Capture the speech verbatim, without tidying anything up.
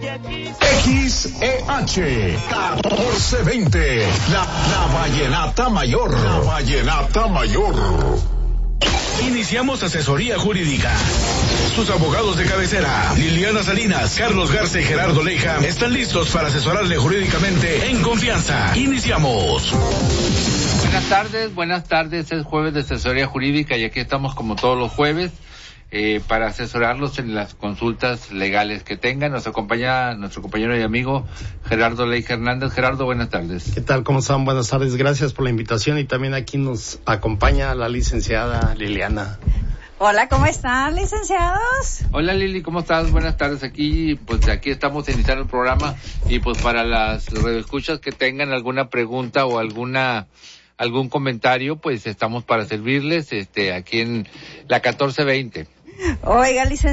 X E H catorce veinte, la, la Vallenata Mayor, la Vallenata Mayor. Iniciamos asesoría jurídica. Sus abogados de cabecera, Liliana Salinas, Carlos Garza y Gerardo Leija, están listos para asesorarle jurídicamente en confianza. Iniciamos. Buenas tardes, buenas tardes. Es jueves de asesoría jurídica y aquí estamos como todos los jueves eh, para asesorarlos en las consultas legales que tengan. Nos acompaña nuestro compañero y amigo Gerardo Leija Hernández. Gerardo, buenas tardes. ¿Qué tal? ¿Cómo están? Buenas tardes. Gracias por la invitación y también aquí nos acompaña la licenciada Liliana. Hola, ¿cómo están, licenciados? Hola, Lili, ¿cómo estás? Buenas tardes. Aquí, pues aquí estamos iniciando el programa y pues para las radioescuchas que tengan alguna pregunta o alguna algún comentario, pues estamos para servirles este aquí en la catorce veinte. Oiga, licenciado.